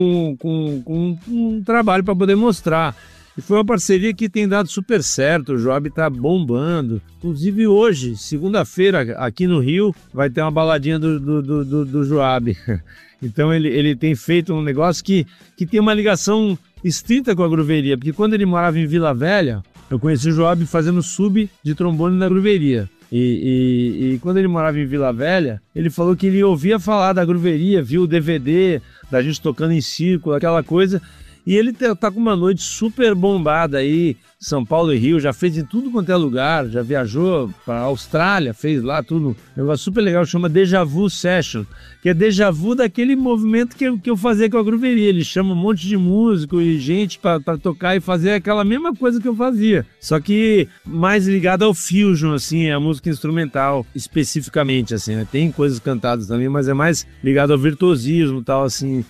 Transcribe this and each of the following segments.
com um trabalho para poder mostrar. E foi uma parceria que tem dado super certo, o Joab tá bombando. Inclusive hoje, segunda-feira, aqui no Rio, vai ter uma baladinha do Joab. Então ele tem feito um negócio que tem uma ligação estrita com a Grooveria, porque quando ele morava em Vila Velha, eu conheci o Joab fazendo sub de trombone na Grooveria. E quando ele morava em Vila Velha, ele falou que ele ouvia falar da Grooveria, viu o DVD da gente tocando em círculo, aquela coisa. E ele tá com uma noite super bombada aí, São Paulo e Rio, já fez em tudo quanto é lugar, já viajou para a Austrália, fez lá tudo, um negócio super legal, chama Déjà Vu Session, que é déjà vu daquele movimento que eu fazia com a Grooveria. Ele chama um monte de músico e gente para tocar e fazer aquela mesma coisa que eu fazia, só que mais ligado ao fusion, assim, a música instrumental especificamente, assim, né? Tem coisas cantadas também, mas é mais ligado ao virtuosismo e tal, assim.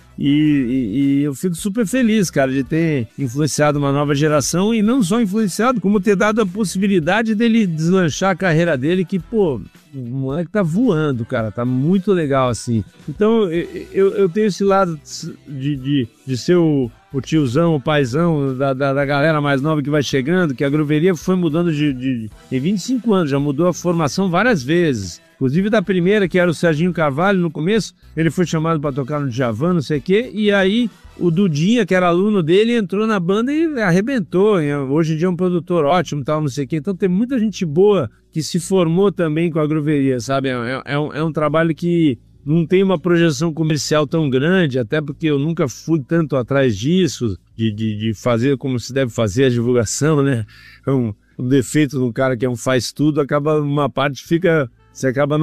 E eu fico super feliz, cara, de ter influenciado uma nova geração, e não só influenciado, como ter dado a possibilidade dele deslanchar a carreira dele, que, pô, o moleque tá voando, cara, tá muito legal, assim. Então, eu tenho esse lado de ser o tiozão, o paizão da galera mais nova que vai chegando, que a Grooveria foi mudando em 25 anos, já mudou a formação várias vezes. Inclusive da primeira, que era o Serginho Carvalho, no começo, ele foi chamado para tocar no Djavan, não sei o quê, e aí o Dudinha, que era aluno dele, entrou na banda e arrebentou. Hoje em dia é um produtor ótimo, tal, não sei o quê. Então tem muita gente boa que se formou também com a Grooveria, sabe? É um trabalho que não tem uma projeção comercial tão grande, até porque eu nunca fui tanto atrás disso, de fazer como se deve fazer a divulgação, né? Um defeito de um cara que é um faz-tudo, acaba uma parte você acaba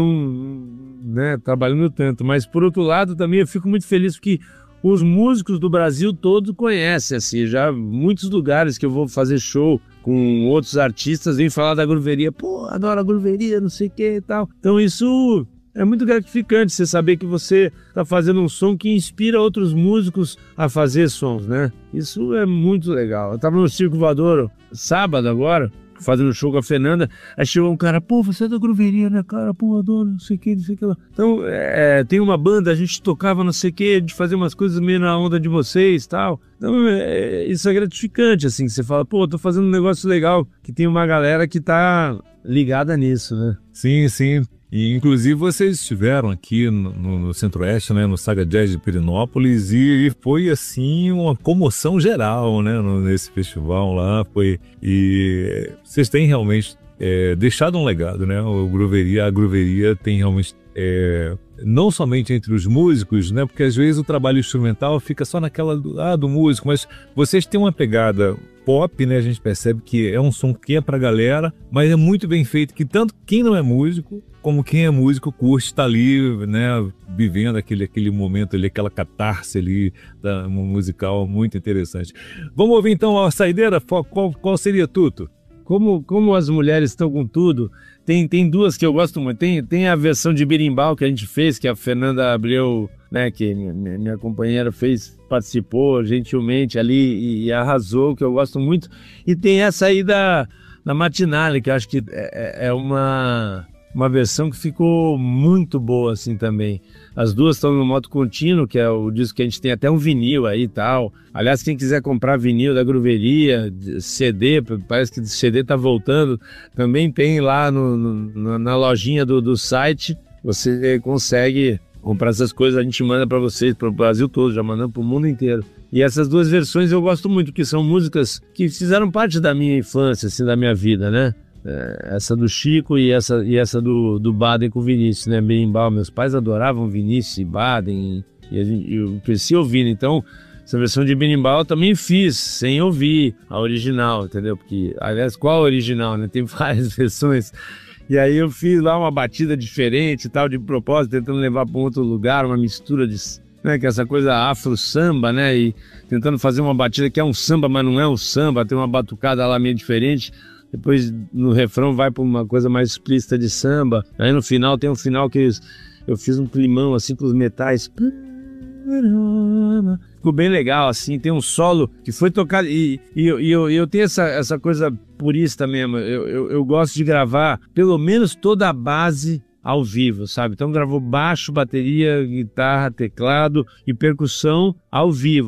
né, trabalhando tanto. Mas, por outro lado, também eu fico muito feliz porque os músicos do Brasil todo conhecem, assim, já muitos lugares que eu vou fazer show com outros artistas vêm falar da Grooveria. Pô, adoro a Grooveria, não sei o que e tal. Então isso é muito gratificante, você saber que você está fazendo um som que inspira outros músicos a fazer sons, né? Isso é muito legal. Eu estava no Circo Voador sábado agora, fazendo show com a Fernanda, aí chegou um cara, pô, você é da Grooveria, né, cara, pô, adoro, não sei o que lá. Então, tem uma banda, a gente tocava não sei o que, de fazer umas coisas meio na onda de vocês e tal. Então, isso é gratificante, assim, você fala, pô, tô fazendo um negócio legal, que tem uma galera que tá ligada nisso, né? Sim, sim. E, inclusive, vocês estiveram aqui no Centro-Oeste, né, no Saga Jazz de Pirenópolis, e foi, assim, uma comoção geral, né, nesse festival lá. E vocês têm realmente deixado um legado, né? A Grooveria tem realmente, não somente entre os músicos, né, porque às vezes o trabalho instrumental fica só naquela do músico, mas vocês têm uma pegada pop, né? A gente percebe que é um som que é pra galera, mas é muito bem feito, que tanto quem não é músico como quem é músico curte estar ali, né, vivendo aquele momento ali, aquela catarse ali musical muito interessante. Vamos ouvir então a saideira? Qual seria, Tuto? Como as mulheres estão com tudo, tem duas que eu gosto muito. Tem a versão de berimbau que a gente fez, que a Fernanda Abreu, né, que minha companheira participou gentilmente ali e arrasou, que eu gosto muito. E tem essa aí da Matinale, que eu acho que é uma versão que ficou muito boa assim também. As duas estão no Moto Contínuo, que é o disco que a gente tem até um vinil aí e tal. Aliás, quem quiser comprar vinil da Grooveria, CD, parece que o CD tá voltando, também tem lá na lojinha do site, você consegue comprar essas coisas, a gente manda para vocês, para o Brasil todo, já mandando para o mundo inteiro. E essas duas versões eu gosto muito, porque são músicas que fizeram parte da minha infância, assim, da minha vida, né? Essa do Chico e essa do Baden com o Vinícius, né? Berimbau, meus pais adoravam Vinícius e Baden, e eu cresci ouvindo. Então, essa versão de Berimbau eu também fiz, sem ouvir a original, entendeu? Porque, aliás, qual a original, né? Tem várias versões. E aí eu fiz lá uma batida diferente e tal, de propósito, tentando levar para um outro lugar, uma mistura de... né, que é essa coisa afro-samba, né? E tentando fazer uma batida que é um samba, mas não é um samba, tem uma batucada lá meio diferente. Depois no refrão vai para uma coisa mais explícita de samba. Aí no final tem um final que eu fiz um climão assim com os metais. Ficou bem legal, assim, tem um solo que foi tocado e eu tenho essa coisa purista mesmo. Eu gosto de gravar pelo menos toda a base ao vivo, sabe? Então gravou baixo, bateria, guitarra, teclado e percussão ao vivo.